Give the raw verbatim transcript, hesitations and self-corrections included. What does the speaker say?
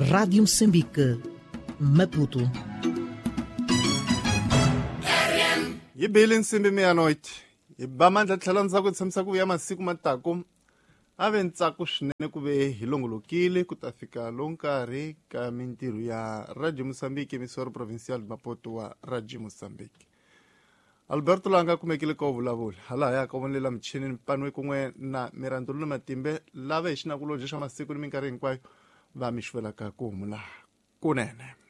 Rádio Moçambique, Maputo. Yi bile nsimbi meya-noite hi ba mandla tlhela ndzhaku hi tshamisa ku vuya masiku matako a ve ntsako swinene ku ve hi longolokile ku ta fika lowu nkarhi ka mintirho ya Radio Moçambique, emisora provincial Maputo wa Radio Moçambique. Alberto langa kumekile ka vulavula hala ya ka vonelela michinini panwe kun'we na Mirando Lula Matimbe lava hi xinakulobye xa masiku ni minkarhi hinkwayo va mi xvelaka ku humula kunene.